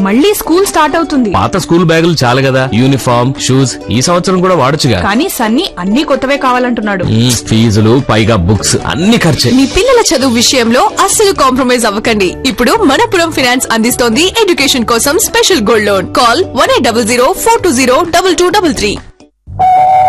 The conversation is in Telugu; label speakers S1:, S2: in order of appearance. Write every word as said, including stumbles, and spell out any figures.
S1: మళ్ళీ స్కూల్ స్టార్ట్ అవుతుంది.
S2: పాత స్కూల్ బ్యాగులు చాలు కదా, యూనిఫామ్ షూస్ ఈ సంవత్సరం కూడా వాడొచ్చుగా.
S1: కానీ సన్నీ అన్ని కొత్తవే కావాలంటున్నాడు.
S2: ఫీజులు పైగా బుక్స్ అన్ని ఖర్చే.
S3: మీ పిల్లల చదువు విషయంలో అస్సలు కాంప్రమైజ్ అవ్వకండి. ఇప్పుడు మనపురం ఫైనాన్స్ అందిస్తోంది ఎడ్యుకేషన్ కోసం special gold loan. Call one eight double zero four two zero double two double three.